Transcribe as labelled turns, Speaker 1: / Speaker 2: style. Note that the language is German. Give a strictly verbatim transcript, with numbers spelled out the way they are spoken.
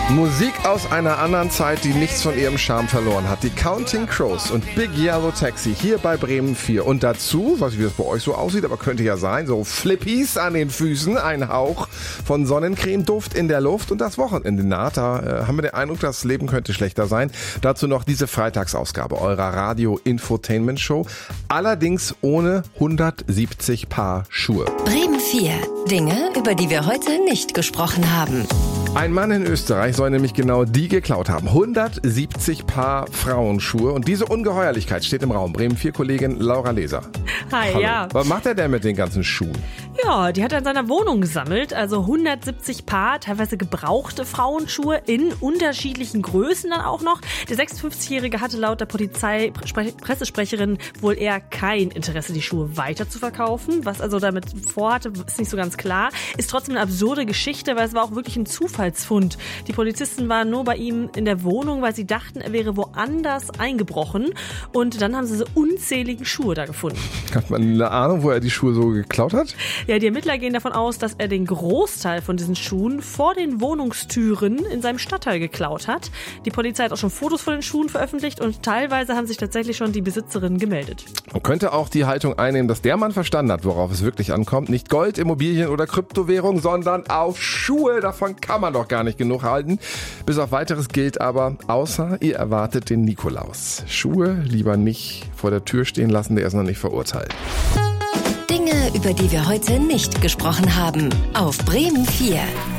Speaker 1: Musik aus einer anderen Zeit, die nichts von ihrem Charme verloren hat. Die Counting Crows und Big Yellow Taxi hier bei Bremen vier. Und dazu, weiß nicht, wie das bei euch so aussieht, aber könnte ja sein, so Flippies an den Füßen, ein Hauch von Sonnencreme-Duft in der Luft und das Wochenende naht. Da äh, haben wir den Eindruck, das Leben könnte schlechter sein. Dazu noch diese Freitagsausgabe eurer Radio-Infotainment-Show. Allerdings ohne hundertsiebzig Paar Schuhe.
Speaker 2: Bremen vier. Dinge, über die wir heute nicht gesprochen haben.
Speaker 1: Ein Mann in Österreich soll nämlich genau die geklaut haben. hundertsiebzig Paar Frauenschuhe. Und diese Ungeheuerlichkeit steht im Raum. Bremen vier Kollegin Laura Leser.
Speaker 3: Hi,
Speaker 1: Hallo.
Speaker 3: ja.
Speaker 1: Was macht er denn mit den ganzen Schuhen?
Speaker 3: Ja, die hat er in seiner Wohnung gesammelt. Also hundertsiebzig Paar, teilweise gebrauchte Frauenschuhe in unterschiedlichen Größen dann auch noch. Der sechsundfünfzigjährige hatte laut der Polizei-Pressesprecherin wohl eher kein Interesse, die Schuhe weiter zu verkaufen. Was also damit vorhatte, ist nicht so ganz klar. Ist trotzdem eine absurde Geschichte, weil es war auch wirklich ein Zufallsfund. Die Polizisten waren nur bei ihm in der Wohnung, weil sie dachten, er wäre woanders eingebrochen. Und dann haben sie so unzählige Schuhe da gefunden.
Speaker 1: Hat man eine Ahnung, wo er die Schuhe so geklaut hat?
Speaker 3: Ja, die Ermittler gehen davon aus, dass er den Großteil von diesen Schuhen vor den Wohnungstüren in seinem Stadtteil geklaut hat. Die Polizei hat auch schon Fotos von den Schuhen veröffentlicht und teilweise haben sich tatsächlich schon die Besitzerinnen gemeldet.
Speaker 1: Man könnte auch die Haltung einnehmen, dass der Mann verstanden hat, worauf es wirklich ankommt. Nicht Gold, Immobilien oder Kryptowährung, sondern auf Schuhe. Davon kann man doch gar nicht genug halten. Bis auf Weiteres gilt aber, außer ihr erwartet den Nikolaus. Schuhe lieber nicht vor der Tür stehen lassen, der ist noch nicht verurteilt.
Speaker 2: Dinge, über die wir heute nicht gesprochen haben. Auf Bremen vier.